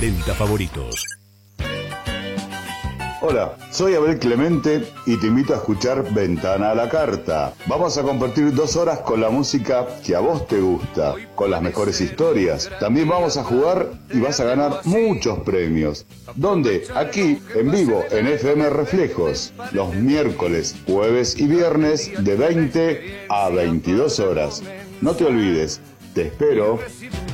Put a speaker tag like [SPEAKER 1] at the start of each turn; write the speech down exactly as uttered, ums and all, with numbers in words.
[SPEAKER 1] cuarenta favoritos.
[SPEAKER 2] Hola, soy Abel Clemente y te invito a escuchar Ventana a la Carta. Vamos a compartir dos horas con la música que a vos te gusta, con las mejores historias. También vamos a jugar y vas a ganar muchos premios. ¿Dónde? Aquí, en vivo, en F M Reflejos, los miércoles, jueves y viernes de veinte a veintidós horas. No te olvides, te espero.